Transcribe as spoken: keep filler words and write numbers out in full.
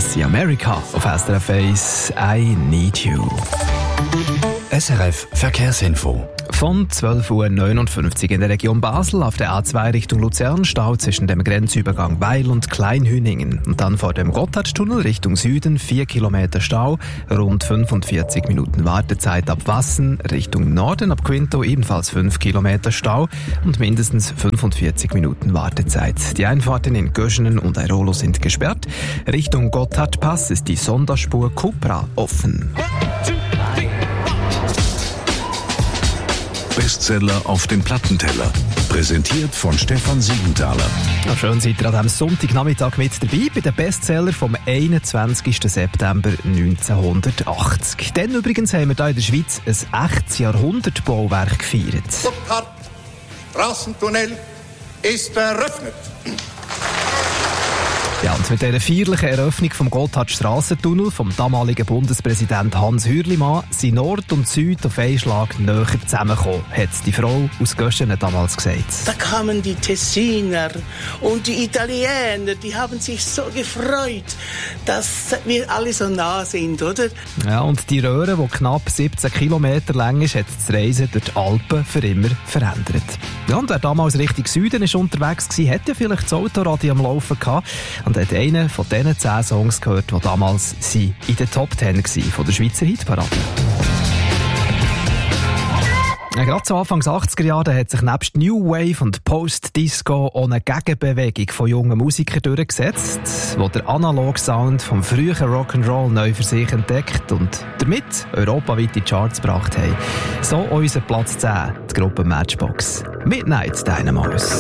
Das ist America auf S R F eins. I Need You. S R F Verkehrsinfo. Von zwölf Uhr neunundfünfzig in der Region Basel auf der A zwei Richtung Luzern Stau zwischen dem Grenzübergang Weil und Kleinhüningen. Und dann vor dem Gotthardtunnel Richtung Süden vier Kilometer Stau, rund fünfundvierzig Minuten Wartezeit ab Wassen. Richtung Norden ab Quinto ebenfalls fünf Kilometer Stau und mindestens fünfundvierzig Minuten Wartezeit. Die Einfahrten in Göschenen und Airolo sind gesperrt. Richtung Gotthardpass ist die Sonderspur Cupra offen. Bestseller auf dem Plattenteller. Präsentiert von Stefan Siegenthaler. Ja, schön seid ihr an diesem Sonntagnachmittag mit dabei bei den Bestseller vom einundzwanzigsten September neunzehnhundertachtzig. Dann übrigens haben wir hier in der Schweiz ein echtes Jahrhundertbauwerk gefeiert. Gotthard Straßentunnel ist eröffnet. Ja, und mit dieser feierlichen Eröffnung vom Gotthard-Strassentunnel vom damaligen Bundespräsident Hans Hürlimann sind Nord und Süd auf einen Schlag näher zusammengekommen, hat die Frau aus Göschenen damals gesagt. Da kamen die Tessiner und die Italiener, die haben sich so gefreut, dass wir alle so nah sind, oder? Ja, und die Röhre, die knapp siebzehn Kilometer lang ist, hat das Reisen durch die Alpen für immer verändert. Ja, und wer damals Richtung Süden ist unterwegs war, hat ja vielleicht das Autoradio am Laufen gehabt und hat einen von diesen zehn Songs gehört, die damals in den Top Ten waren von der Schweizer Hitparade. Ja, gerade zu Anfang achtziger Jahre hat sich nebst New Wave und Post-Disco auch eine Gegenbewegung von jungen Musikern durchgesetzt, die den Analog-Sound vom frühen Rock'n'Roll neu für sich entdeckt und damit europaweite Charts gebracht haben. So unser Platz zehn, die Gruppe Matchbox. Midnight Dynamos.